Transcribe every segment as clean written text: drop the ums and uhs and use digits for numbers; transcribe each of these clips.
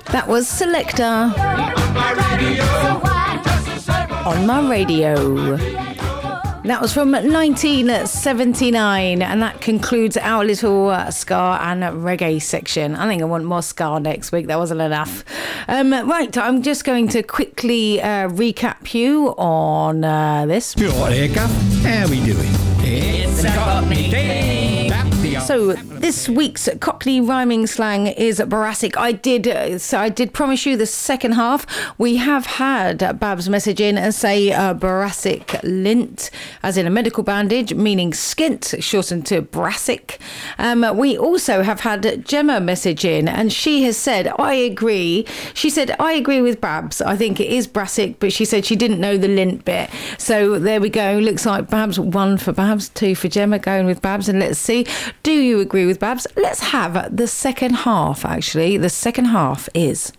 That was Selector on my radio. That was from 1979, and that concludes our little ska and reggae section. I think I want more ska next week. That wasn't enough. Right, I'm just going to quickly recap you on this. You're all right here, Gav. How are we doing? It's a Cockney thing. So this week's Cockney rhyming slang is Brassic. I did promise you the second half. We have had Babs message in and say Brassic lint, as in a medical bandage, meaning skint, shortened to Brassic. We also have had Gemma message in, and she has said, I agree. She said, I agree with Babs. I think it is Brassic, but she said she didn't know the lint bit. So there we go. Looks like Babs, 1 for Babs, 2 for Gemma, going with Babs. And let's see, do you agree with Babs? Let's have the second half, actually. The second half is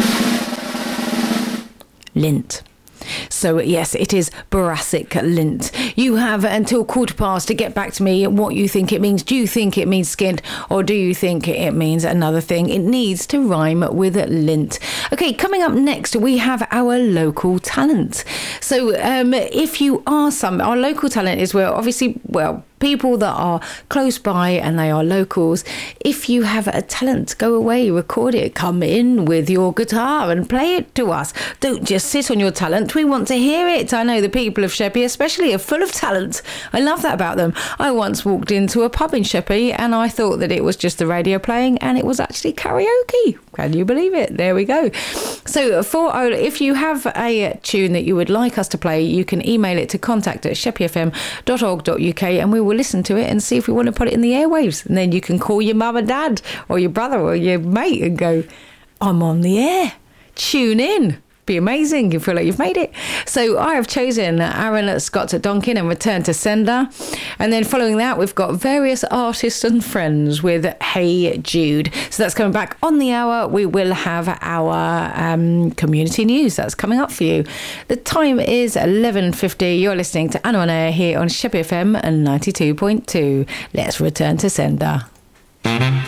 lint. So, yes, it is Brassic lint. You have until 1:15 to get back to me what you think it means. Do you think it means skint, or do you think it means another thing? It needs to rhyme with lint. Okay, coming up next, we have our local talent. So, if you are our local talent is where, obviously, people that are close by and they are locals. If you have a talent, go away, record it, come in with your guitar and play it to us. Don't just sit on your talent. We want to hear it. I know the people of Sheppey especially are full of talent. I love that about them. I once walked into a pub in Sheppey and I thought that it was just the radio playing, and it was actually karaoke. Can you believe it? There we go. So if you have a tune that you would like us to play, you can email it to contact@sheppeyfm.org.uk, and we will listen to it and see if we want to put it in the airwaves. And then you can call your mum and dad or your brother or your mate and go, I'm on the air. Tune in. Be amazing. You feel like you've made it. So I have chosen Aaron Scott Donkin and Return to Sender. And then following that, we've got various artists and friends with Hey Jude. So that's coming back on the hour. We will have our community news. That's coming up for you. The time is 11:50. You're listening to Anna on Air here on Sheppey FM 92.2. Let's return to Sender.